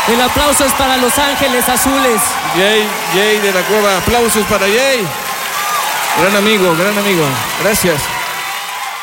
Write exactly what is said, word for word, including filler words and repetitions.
El aplauso es para Los Ángeles Azules. Jay, Jay de la Cueva, aplausos para Jay. Gran amigo, gran amigo. Gracias.